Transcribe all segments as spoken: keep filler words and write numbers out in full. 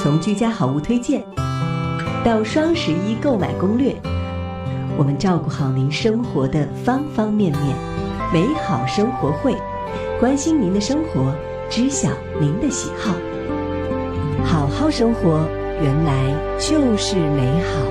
从居家好物推荐到双十一购买攻略，我们照顾好您生活的方方面面。美好生活会，关心您的生活，知晓您的喜好。好好生活，原来就是美好。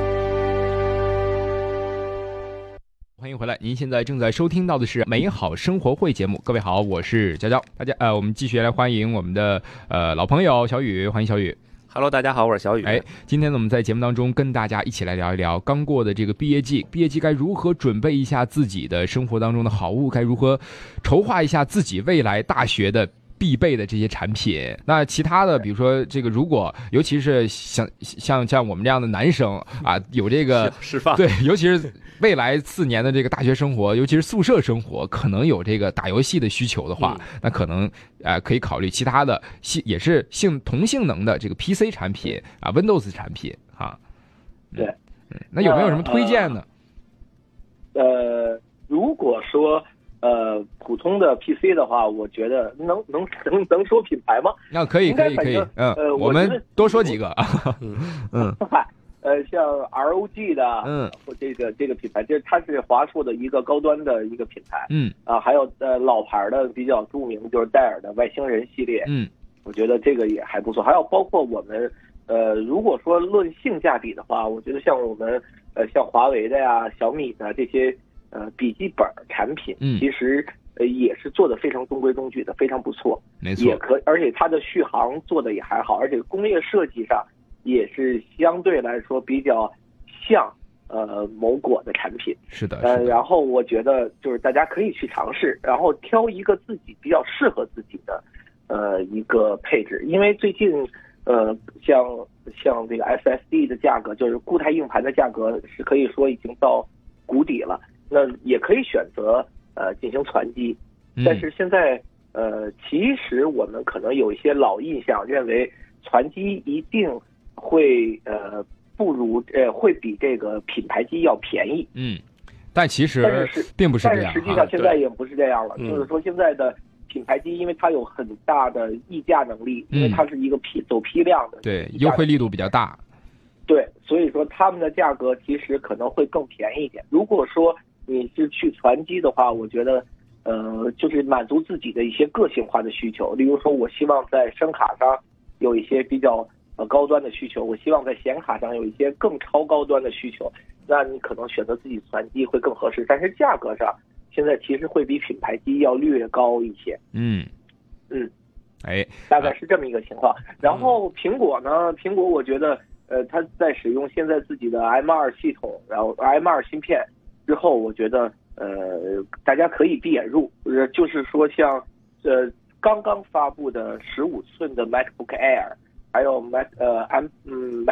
欢迎回来，您现在正在收听到的是美好生活会节目。各位好，我是娇娇。大家呃，我们继续来欢迎我们的呃老朋友小雨，欢迎小雨。 Hello， 大家好，我是小雨。 哎，今天呢，我们在节目当中跟大家一起来聊一聊刚过的这个毕业季，毕业季该如何准备一下自己的生活当中的好物，该如何筹划一下自己未来大学的必备的这些产品。那其他的，比如说这个，如果尤其是像像像我们这样的男生啊，有这个释放， 对，尤其是未来四年的这个大学生活，尤其是宿舍生活，可能有这个打游戏的需求的话，嗯、那可能呃可以考虑其他的也是性同性能的这个 P C 产品啊 ，Windows 产品啊。 对、 嗯，那有没有什么推荐呢？ 呃，呃如果说。呃，普通的 P C 的话，我觉得能能能能说品牌吗？ 那、啊、可以可以可以，嗯，呃，我们多说几个啊，嗯嗯， 呃，像 R O G 的，嗯，这个这个品牌，这它是华硕的一个高端的一个品牌， 嗯啊，还有呃老牌的比较著名就是戴尔的外星人系列， 嗯， 我觉得这个也还不错。还有包括我们呃，如果说论性价比的话，我觉得像我们呃像华为的呀、小米的这些。呃，笔记本产品其实呃也是做的非常中规中矩的，非常不错， 没错， 也可，而且它的续航做的也还好，而且工业设计上也是相对来说比较像呃某果的产品。 是的， 呃，然后我觉得就是大家可以去尝试，然后挑一个自己比较适合自己的呃一个配置，因为最近呃像像这个 S S D 的价格，就是固态硬盘的价格是可以说已经到谷底了。那也可以选择呃进行传机，但是现在呃其实我们可能有一些老印象，认为传机一定会呃不如呃会比这个品牌机要便宜。 嗯，但其实并不是这样， 但是实际上现在也不是这样了，就是说现在的品牌机因为它有很大的溢价能力，因为它是一个批走批量的， 对，优惠力度比较大。 对，所以说他们的价格其实可能会更便宜一点。如果说你是去传机的话，我觉得，呃，就是满足自己的一些个性化的需求。例如说，我希望在声卡上有一些比较呃高端的需求，我希望在显卡上有一些更超高端的需求，那你可能选择自己传机会更合适。但是价格上，现在其实会比品牌机要略高一些。 嗯嗯， 哎， 大概是这么一个情况。然后苹果呢，苹果我觉得，呃，它在使用现在自己的 M 二 系统，然后 M 二 芯片。之后，我觉得呃，大家可以闭眼入，呃，就是说像呃刚刚发布的十五寸的 MacBook Air，还有 Mac 呃 M 嗯